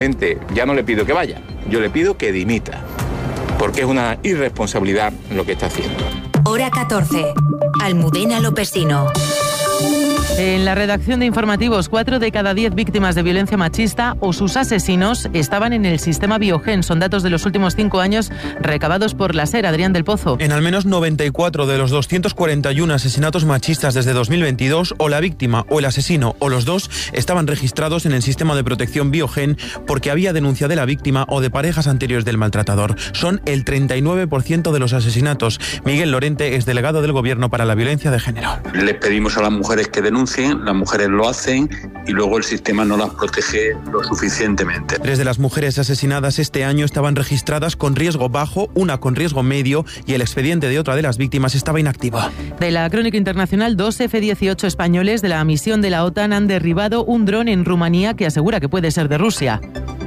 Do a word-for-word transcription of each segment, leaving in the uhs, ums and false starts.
Ya no le pido que vaya, yo le pido que dimita, porque es una irresponsabilidad lo que está haciendo. Hora catorce. Almudena Lopesino. En la redacción de informativos, cuatro de cada diez víctimas de violencia machista o sus asesinos estaban en el sistema Biogen. Son datos de los últimos cinco años recabados por la SER. Adrián del Pozo. En al menos noventa y cuatro de los doscientos cuarenta y uno asesinatos machistas desde dos mil veintidós, o la víctima o el asesino o los dos estaban registrados en el sistema de protección Biogen porque había denuncia de la víctima o de parejas anteriores del maltratador. Son el treinta y nueve por ciento de los asesinatos. Miguel Lorente es delegado del Gobierno para la Violencia de Género. Les pedimos a las mujeres que denuncien, las mujeres lo hacen y luego el sistema no las protege lo suficientemente. Tres de las mujeres asesinadas este año estaban registradas con riesgo bajo, una con riesgo medio y el expediente de otra de las víctimas estaba inactivo. De la crónica internacional, dos F dieciocho españoles de la misión de la OTAN han derribado un dron en Rumanía que asegura que puede ser de Rusia.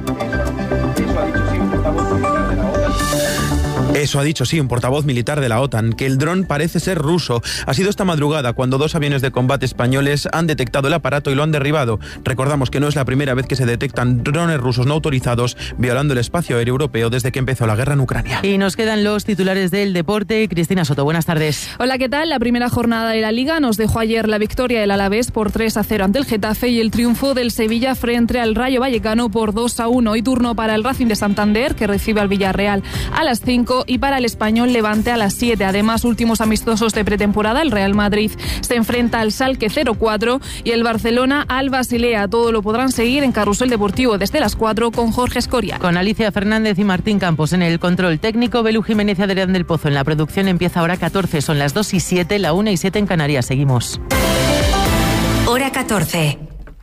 Eso ha dicho, sí, un portavoz militar de la OTAN, que el dron parece ser ruso. Ha sido esta madrugada cuando dos aviones de combate españoles han detectado el aparato y lo han derribado. Recordamos que no es la primera vez que se detectan drones rusos no autorizados violando el espacio aéreo europeo desde que empezó la guerra en Ucrania. Y nos quedan los titulares del deporte. Cristina Soto, buenas tardes. Hola, ¿qué tal? La primera jornada de la Liga nos dejó ayer la victoria del Alavés por tres a cero ante el Getafe y el triunfo del Sevilla frente al Rayo Vallecano por dos a uno. Hoy turno para el Racing de Santander, que recibe al Villarreal a las cinco, y para el Español Levante a las siete. Además, últimos amistosos de pretemporada, el Real Madrid se enfrenta al Schalke cero cuatro y el Barcelona al Basilea. Todo lo podrán seguir en Carrusel Deportivo desde las cuatro con Jorge Escoria. Con Alicia Fernández y Martín Campos en el control técnico, Belú Jiménez y Adrián del Pozo en la producción. Empieza Hora catorce, son las dos y siete, la una y siete en Canarias. Seguimos. Hora catorce.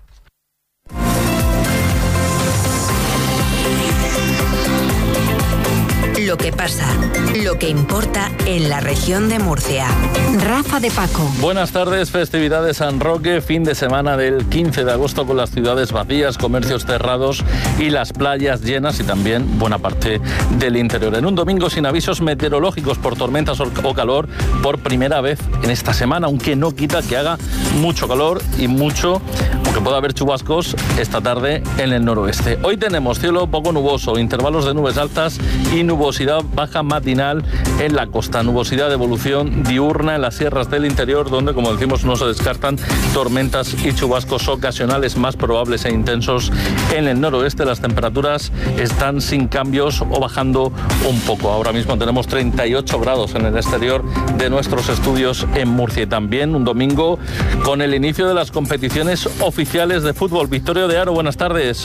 Lo que pasa, lo que importa en la región de Murcia. Rafa de Paco. Buenas tardes, festividades San Roque, fin de semana del quince de agosto con las ciudades vacías, comercios cerrados y las playas llenas y también buena parte del interior. En un domingo sin avisos meteorológicos por tormentas o calor por primera vez en esta semana, aunque no quita que haga mucho calor y mucho, aunque pueda haber chubascos esta tarde en el noroeste. Hoy tenemos cielo poco nuboso, intervalos de nubes altas y nubosidad baja matinal en la costa, nubosidad de evolución diurna en las sierras del interior, donde, como decimos, no se descartan tormentas y chubascos ocasionales más probables e intensos en el noroeste. Las temperaturas están sin cambios o bajando un poco. Ahora mismo tenemos treinta y ocho grados en el exterior de nuestros estudios en Murcia. Y también un domingo con el inicio de las competiciones oficiales de fútbol. Victorio de Aro, buenas tardes.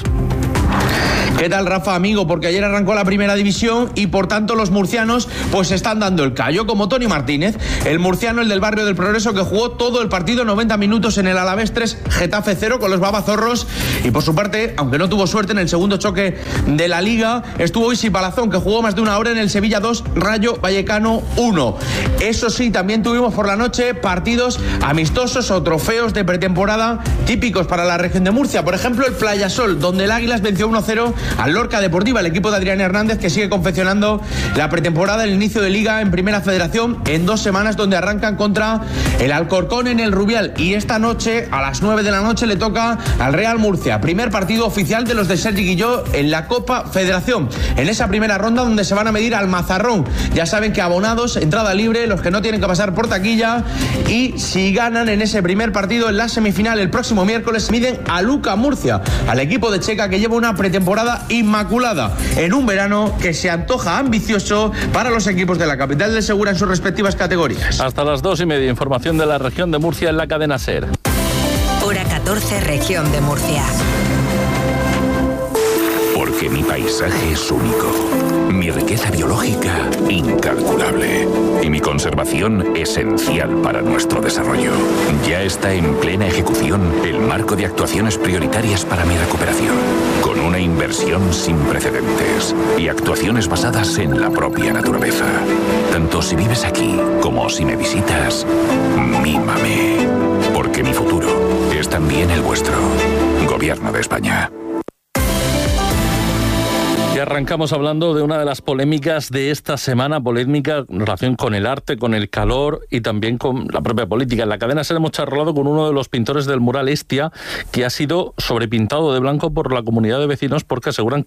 ¿Qué tal, Rafa, amigo? Porque ayer arrancó la primera división y por tanto los murcianos pues están dando el callo, como Tony Martínez, el murciano, el del barrio del Progreso, que jugó todo el partido, noventa minutos en el Alavés tres, Getafe cero con los babazorros, y por su parte, aunque no tuvo suerte en el segundo choque de la Liga, estuvo Isi Palazón, que jugó más de una hora en el Sevilla dos, Rayo Vallecano uno. Eso sí, también tuvimos por la noche partidos amistosos o trofeos de pretemporada típicos para la región de Murcia. Por ejemplo, el Playasol, donde el Águilas venció uno cero al Lorca Deportiva, el equipo de Adrián Hernández, que sigue confeccionando la pretemporada, el inicio de Liga en Primera Federación en dos semanas, donde arrancan contra el Alcorcón en el Rubial. Y esta noche, a las nueve de la noche, le toca al Real Murcia, primer partido oficial de los de Sergi Guilló en la Copa Federación, en esa primera ronda donde se van a medir al Mazarrón. Ya saben que abonados, entrada libre, los que no tienen que pasar por taquilla, y si ganan en ese primer partido en la semifinal el próximo miércoles, miden a Luca Murcia, al equipo de Checa, que lleva una pretemporada inmaculada en un verano que se antoja ambicioso para los equipos de la capital del Segura en sus respectivas categorías. Hasta las dos y media, información de la región de Murcia en la cadena SER. Hora catorce, región de Murcia. Porque mi paisaje es único, mi riqueza biológica incalculable y mi conservación esencial para nuestro desarrollo. Ya está en plena ejecución el marco de actuaciones prioritarias para mi recuperación, con una inversión sin precedentes y actuaciones basadas en la propia naturaleza. Tanto si vives aquí como si me visitas, mímame, porque mi futuro es también el vuestro. Gobierno de España. Ya arrancamos hablando de una de las polémicas de esta semana, polémica en relación con el arte, con el calor y también con la propia política. En la cadena SER hemos charlado con uno de los pintores del mural Hestia, que ha sido sobrepintado de blanco por la comunidad de vecinos porque aseguran